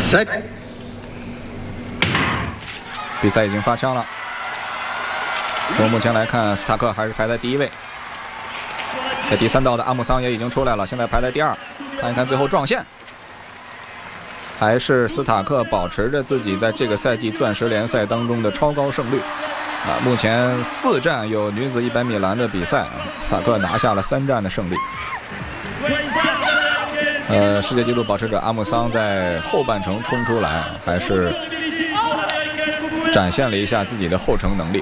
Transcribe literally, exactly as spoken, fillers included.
Set。 比赛已经发枪了。从目前来看，斯塔克还是排在第一位。在第三道的阿姆桑也已经出来了，现在排在第二。看一看最后撞线，还是斯塔克保持着自己在这个赛季钻石联赛当中的超高胜率。啊，目前四战有女子一百米栏的比赛，斯塔克拿下了三战的胜利。呃，世界纪录保持者阿姆桑在后半程冲出来，还是展现了一下自己的后程能力。